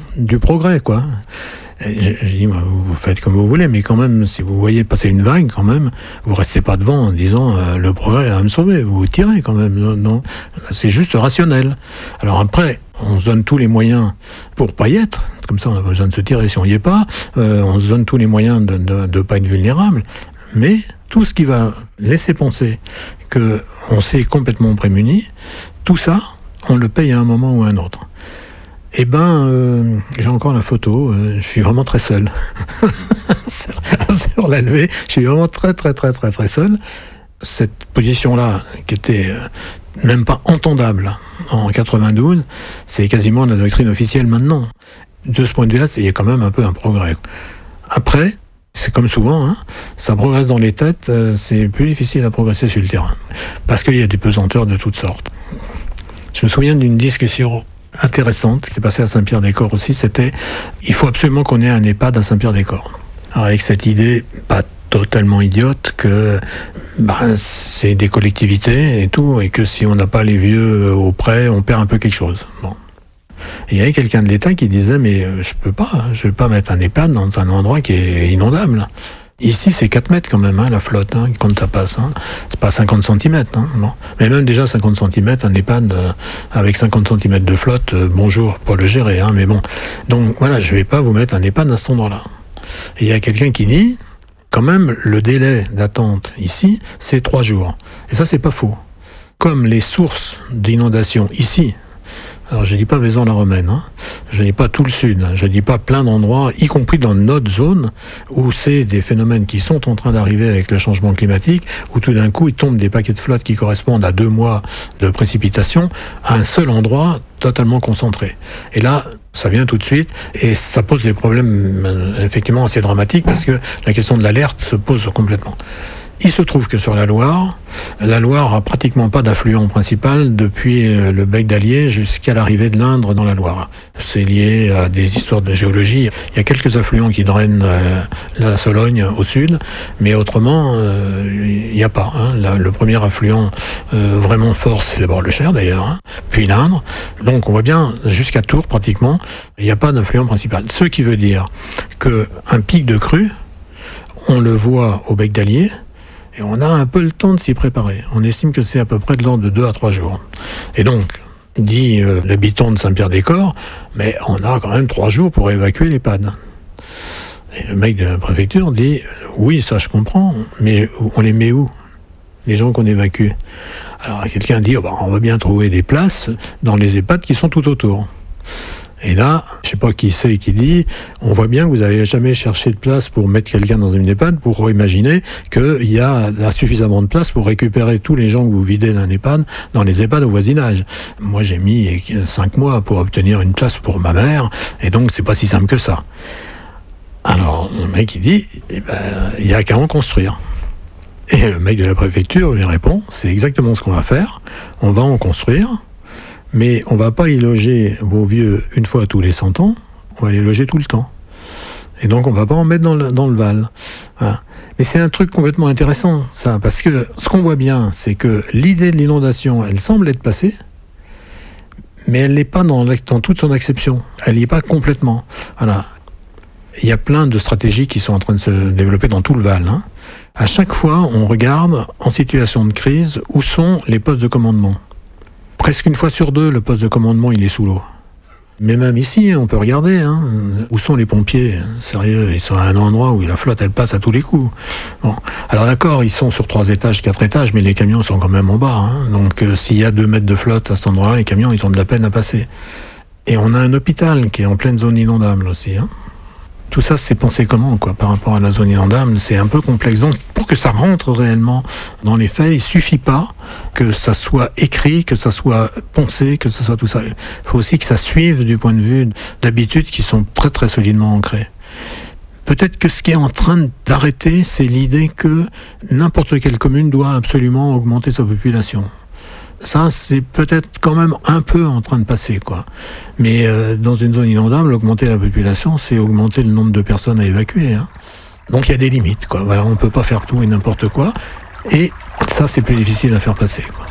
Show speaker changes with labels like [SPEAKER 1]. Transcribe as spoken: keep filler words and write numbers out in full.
[SPEAKER 1] du progrès, quoi. J'ai dit, vous faites comme vous voulez, mais quand même, si vous voyez passer une vague, quand même, vous restez pas devant en disant euh, le progrès va me sauver. Vous vous tirez quand même. Non, non. C'est juste rationnel. Alors après, on se donne tous les moyens pour pas y être. Comme ça, on a besoin de se tirer si on y est pas. Euh, on se donne tous les moyens de ne pas être vulnérable. Mais tout ce qui va laisser penser que on s'est complètement prémuni, tout ça, on le paye à un moment ou à un autre. Eh ben, euh, j'ai encore la photo, euh, je suis vraiment très seul. sur, sur la levée, je suis vraiment très très très très très seul. Cette position-là, qui était euh, même pas entendable en quatre-vingt-douze, c'est quasiment la doctrine officielle maintenant. De ce point de vue-là, il y a quand même un peu un progrès. Après, c'est comme souvent, hein, ça progresse dans les têtes, euh, c'est plus difficile à progresser sur le terrain. Parce qu'il y a des pesanteurs de toutes sortes. Je me souviens d'une discussion intéressante qui est passée à Saint-Pierre-des-Corps aussi, c'était il faut absolument qu'on ait un EHPAD à Saint-Pierre-des-Corps. Alors avec cette idée pas totalement idiote que bah, c'est des collectivités et tout, et que si on n'a pas les vieux auprès, on perd un peu quelque chose. Bon. Et il y avait quelqu'un de l'État qui disait mais euh, je peux pas, je vais pas mettre un EHPAD dans un endroit qui est inondable. Ici, c'est quatre mètres quand même, hein, la flotte, hein, quand ça passe. Hein. C'est pas cinquante centimètres. Hein, non. Mais même déjà cinquante centimètres, un EHPAD euh, avec cinquante centimètres de flotte, euh, bonjour, pas le gérer, hein, mais bon. Donc voilà, je vais pas vous mettre un EHPAD à cet endroit-là. Et il y a quelqu'un qui dit, quand même, le délai d'attente ici, c'est trois jours. Et ça, c'est pas faux. Comme les sources d'inondation ici, alors je dis pas Vaison-la-Romaine, hein. Je dis pas tout le sud, hein. Je dis pas plein d'endroits, y compris dans notre zone, où c'est des phénomènes qui sont en train d'arriver avec le changement climatique, où tout d'un coup il tombe des paquets de flotte qui correspondent à deux mois de précipitation, à un seul endroit totalement concentré. Et là, ça vient tout de suite, et ça pose des problèmes euh, effectivement assez dramatiques, parce que la question de l'alerte se pose complètement. Il se trouve que sur la Loire, la Loire a pratiquement pas d'affluent principal depuis le bec d'Allier jusqu'à l'arrivée de l'Indre dans la Loire. C'est lié à des histoires de géologie. Il y a quelques affluents qui drainent euh, la Sologne au sud, mais autrement, euh, il n'y a pas. Hein. La, le premier affluent euh, vraiment fort, c'est d'abord le Cher d'ailleurs, hein, puis l'Indre. Donc on voit bien, jusqu'à Tours pratiquement, il n'y a pas d'affluent principal. Ce qui veut dire qu'un pic de crue, on le voit au bec d'Allier, et on a un peu le temps de s'y préparer. On estime que c'est à peu près de l'ordre de deux à trois jours. Et donc, dit euh, l'habitant de Saint-Pierre-des-Corps, mais on a quand même trois jours pour évacuer l'EHPAD. Et le mec de la préfecture dit, oui, ça je comprends, mais on les met où, les gens qu'on évacue? Alors quelqu'un dit, oh, bah, on va bien trouver des places dans les EHPAD qui sont tout autour. Et là, je sais pas qui c'est qui dit, on voit bien que vous n'avez jamais cherché de place pour mettre quelqu'un dans une EHPAD pour imaginer qu'il y a là, suffisamment de place pour récupérer tous les gens que vous videz d'un EHPAD dans les EHPAD au voisinage. Moi, j'ai mis cinq mois pour obtenir une place pour ma mère, et donc c'est pas si simple que ça. Alors, le mec, il dit, eh ben, il n'y a qu'à en construire. Et le mec de la préfecture lui répond, c'est exactement ce qu'on va faire, on va en construire, mais on va pas y loger vos vieux une fois tous les cent ans, on va les loger tout le temps. Et donc on va pas en mettre dans le, dans le Val. Voilà. Mais c'est un truc complètement intéressant, ça, parce que ce qu'on voit bien, c'est que l'idée de l'inondation, elle semble être passée, mais elle n'est pas dans, dans toute son acception. Elle n'y est pas complètement. Voilà. Il y a plein de stratégies qui sont en train de se développer dans tout le Val. Hein. À chaque fois, on regarde, en situation de crise, où sont les postes de commandement. Presque une fois sur deux, le poste de commandement, il est sous l'eau. Mais même ici, on peut regarder, hein, où sont les pompiers? Sérieux, ils sont à un endroit où la flotte, elle passe à tous les coups. Bon. Alors d'accord, ils sont sur trois étages, quatre étages, mais les camions sont quand même en bas. Hein. Donc euh, s'il y a deux mètres de flotte à cet endroit-là, les camions, ils ont de la peine à passer. Et on a un hôpital qui est en pleine zone inondable aussi. Hein. Tout ça, c'est pensé comment, quoi, par rapport à la zone inondable? C'est un peu complexe. Donc, pour que ça rentre réellement dans les faits, il suffit pas que ça soit écrit, que ça soit pensé, que ce soit tout ça. Il faut aussi que ça suive du point de vue d'habitudes qui sont très, très solidement ancrées. Peut-être que ce qui est en train d'arrêter, c'est l'idée que n'importe quelle commune doit absolument augmenter sa population. Ça, c'est peut-être quand même un peu en train de passer, quoi. Mais euh, dans une zone inondable, augmenter la population, c'est augmenter le nombre de personnes à évacuer. Hein. Donc il y a des limites, quoi. Voilà, on peut pas faire tout et n'importe quoi. Et ça, c'est plus difficile à faire passer, quoi.